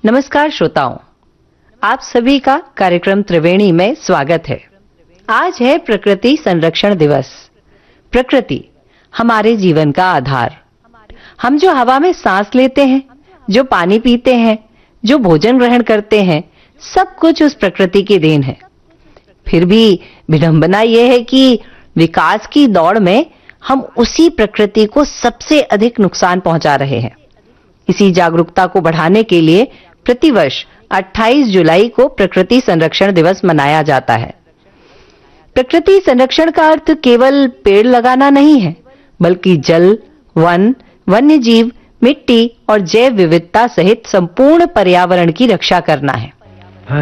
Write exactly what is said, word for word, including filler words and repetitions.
नमस्कार श्रोताओं, आप सभी का कार्यक्रम त्रिवेणी में स्वागत है। आज है प्रकृति संरक्षण दिवस। प्रकृति हमारे जीवन का आधार। हम जो हवा में सांस लेते हैं, जो पानी पीते हैं, जो भोजन ग्रहण करते हैं, सब कुछ उस प्रकृति की देन है। फिर भी विडंबना यह है कि विकास की दौड़ में हम उसी प्रकृति को सबसे अधिक नुकसान पहुंचा रहे हैं। इसी जागरूकता को बढ़ाने के लिए प्रतिवर्ष अट्ठाईस जुलाई को प्रकृति संरक्षण दिवस मनाया जाता है। प्रकृति संरक्षण का अर्थ केवल पेड़ लगाना नहीं है, बल्कि जल, वन, वन्य जीव, मिट्टी और जैव विविधता सहित संपूर्ण पर्यावरण की रक्षा करना है।